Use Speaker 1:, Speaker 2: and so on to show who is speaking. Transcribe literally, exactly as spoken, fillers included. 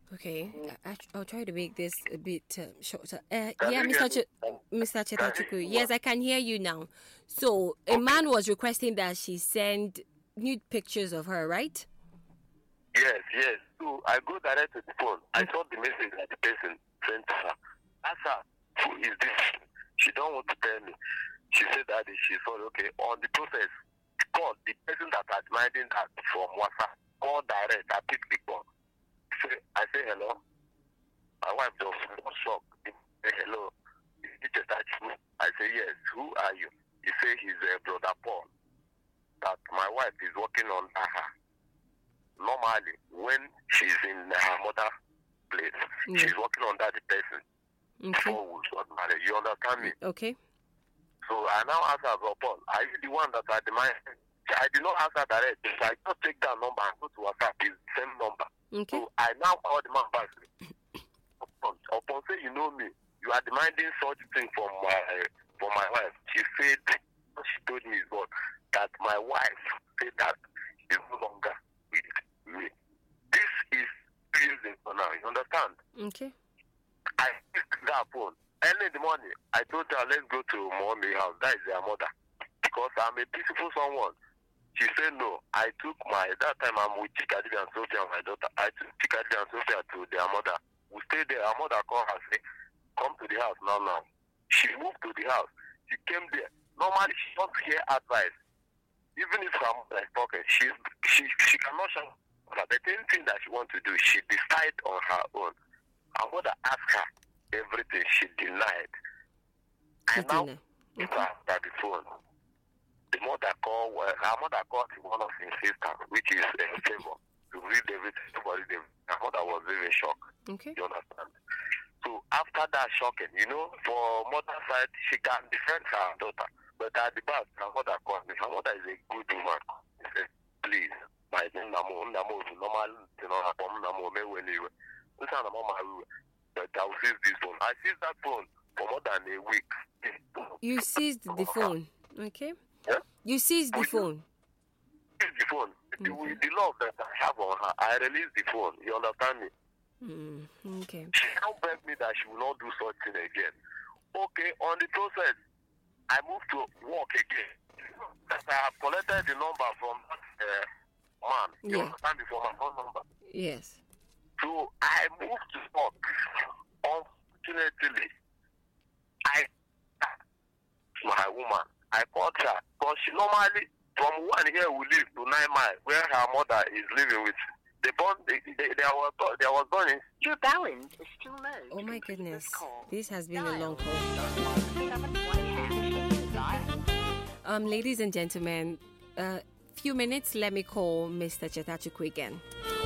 Speaker 1: Okay, I, I'll try to make this a bit uh, shorter. Uh,
Speaker 2: Can
Speaker 1: yeah,
Speaker 2: you
Speaker 1: Mister
Speaker 2: hear
Speaker 1: Ch-
Speaker 2: me?
Speaker 1: Mister
Speaker 2: Can you
Speaker 1: Chetachuku.
Speaker 2: hear me?
Speaker 1: Yes, I can hear you now. So a man was requesting that she send nude pictures of her, right?
Speaker 2: Yes, yes. So I go direct to the phone. I saw the message that the person sent to her. Ask her, who is this? She don't want to tell me. She said that she thought, okay, on the process, call the person that are demanding that from WhatsApp. Call direct. I pick the call. Say, I say hello. My wife just was shocked. He say hello. Is it Chetachuku? I say yes. Who are you? He say he's a brother Paul. That my wife is working on her. Normally, when she's in her mother place,
Speaker 1: Yeah.
Speaker 2: she's working under the person
Speaker 1: Okay.
Speaker 2: before we got married. You understand me?
Speaker 1: Okay.
Speaker 2: So I now ask her, Paul, are you the one that I demand? I did not ask her direct. I just take that number and go to WhatsApp. It's the same number.
Speaker 1: Okay.
Speaker 2: So I now call the man back. Upon, upon say you know me, you are demanding such thing from my from my wife. She said, what she told me is what that my wife said that she's no longer with me. This is two years ago now. You understand?
Speaker 1: Okay.
Speaker 2: I picked that phone. Early in the morning, I told her, let's go to mommy house. That is their mother. Because I'm a peaceful someone. She said no. I took my, that time I'm with Chikadili and Sophia, my daughter. I took Chikadili and Sophia to their mother. We stayed there. Our mother called her and said, come to the house now, now. She moved to the house. She came there. Normally, she don't hear advice. Even if her mother is talking, she, she, she cannot shout. But the same thing that she wants to do, she decide on her own. Her mother asked her everything. She denied.
Speaker 1: She
Speaker 2: I now
Speaker 1: denied.
Speaker 2: took her by the phone. The mother called, well, her mother called one of his sisters, which is a favor, to read everything. To read everything. Her mother was very shocked.
Speaker 1: Okay.
Speaker 2: You understand? So after that shocking, you know, for mother side, she can defend her daughter. But at the back, her mother called me. Her mother is a good woman. She said, please, my namo, namo, normal, you know, namo, me when you, this is namo, but I will seize this phone. I seized that phone for more than a week.
Speaker 1: You seized the phone. Okay.
Speaker 2: Yeah?
Speaker 1: You seized the
Speaker 2: With-
Speaker 1: phone.
Speaker 2: Seize the phone.
Speaker 1: Okay.
Speaker 2: With the love that I have on her, I released the phone. You understand me?
Speaker 1: Mm, okay.
Speaker 2: She now begged me that she will not do such thing again. Okay, on the process, I moved to work again. That I have collected the number from that uh, man. You
Speaker 1: Yeah.
Speaker 2: understand me, from my phone number.
Speaker 1: Yes.
Speaker 2: So I moved to work. Unfortunately, I my woman. I called her because she normally from one here we live to nine miles where her mother is living with. The born, they, they, they was there was born in.
Speaker 3: Your balance is still low.
Speaker 1: Oh my
Speaker 3: To complete
Speaker 1: goodness.
Speaker 3: this call,
Speaker 1: This has been a
Speaker 3: dial
Speaker 1: long call.
Speaker 3: star one seven one hash.
Speaker 1: Um, ladies and gentlemen, a uh, few minutes. Let me call Mister Chetachuku again.